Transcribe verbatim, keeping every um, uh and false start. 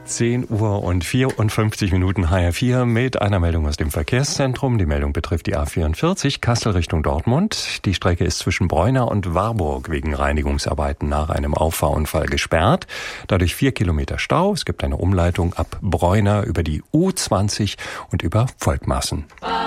zehn Uhr und vierundfünfzig Minuten H R vier mit einer Meldung aus dem Verkehrszentrum. Die Meldung betrifft die A vierundvierzig, Kassel Richtung Dortmund. Die Strecke ist zwischen Breuna und Warburg wegen Reinigungsarbeiten nach einem Auffahrunfall gesperrt. Dadurch vier Kilometer Stau. Es gibt eine Umleitung ab Breuna über die U zwanzig und über Volkmaßen.